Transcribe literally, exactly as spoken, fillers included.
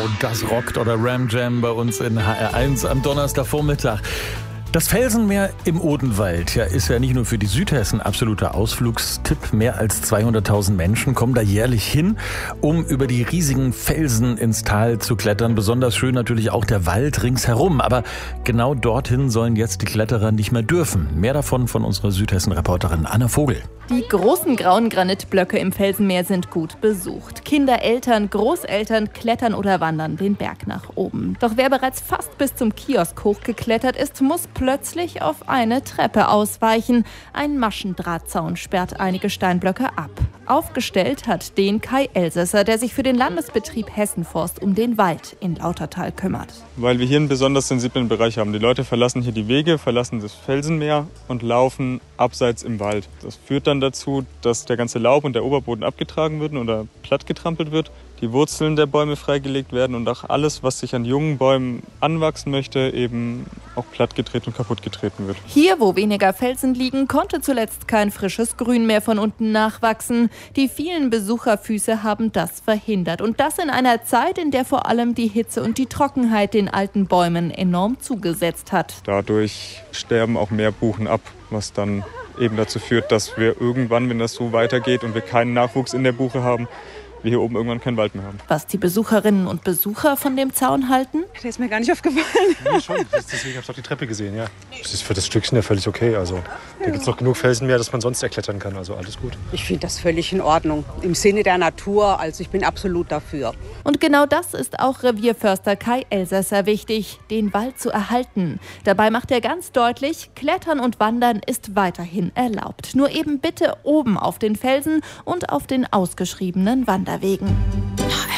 das rockt oder Ram Jam bei uns in H R eins am Donnerstagvormittag. Das Felsenmeer im Odenwald ja, ist ja nicht nur für die Südhessen absoluter Ausflugstipp. Mehr als zweihunderttausend Menschen kommen da jährlich hin, um über die riesigen Felsen ins Tal zu klettern. Besonders schön natürlich auch der Wald ringsherum. Aber genau dorthin sollen jetzt die Kletterer nicht mehr dürfen. Mehr davon von unserer Südhessen-Reporterin Anna Vogel. Die großen grauen Granitblöcke im Felsenmeer sind gut besucht. Kinder, Eltern, Großeltern klettern oder wandern den Berg nach oben. Doch wer bereits fast bis zum Kiosk hochgeklettert ist, muss plötzlich auf eine Treppe ausweichen. Ein Maschendrahtzaun sperrt einige Steinblöcke ab. Aufgestellt hat den Kai Elsässer, der sich für den Landesbetrieb Hessenforst um den Wald in Lautertal kümmert. Weil wir hier einen besonders sensiblen Bereich haben. Die Leute verlassen hier die Wege, verlassen das Felsenmeer und laufen abseits im Wald. Das führt dann dazu, dass der ganze Laub und der Oberboden abgetragen wird oder plattgetrampelt wird, die Wurzeln der Bäume freigelegt werden und auch alles, was sich an jungen Bäumen anwachsen möchte, eben auch plattgetreten und kaputtgetreten wird. Hier, wo weniger Felsen liegen, konnte zuletzt kein frisches Grün mehr von unten nachwachsen. Die vielen Besucherfüße haben das verhindert. Und das in einer Zeit, in der vor allem die Hitze und die Trockenheit den alten Bäumen enorm zugesetzt hat. Dadurch sterben auch mehr Buchen ab, was dann eben dazu führt, dass wir irgendwann, wenn das so weitergeht und wir keinen Nachwuchs in der Buche haben, wir hier oben irgendwann keinen Wald mehr haben. Was die Besucherinnen und Besucher von dem Zaun halten? Der ist mir gar nicht aufgefallen. Nee, schon. Deswegen habe ich auch die Treppe gesehen, ja. Das ist für das Stückchen ja völlig okay. Also, da gibt es noch genug Felsenmeer, dass man sonst erklettern kann. Also alles gut. Ich finde das völlig in Ordnung. Im Sinne der Natur, also ich bin absolut dafür. Und genau das ist auch Revierförster Kai Elsässer wichtig, den Wald zu erhalten. Dabei macht er ganz deutlich, Klettern und Wandern ist weiterhin erlaubt. Nur eben bitte oben auf den Felsen und auf den ausgeschriebenen Wanderwegen.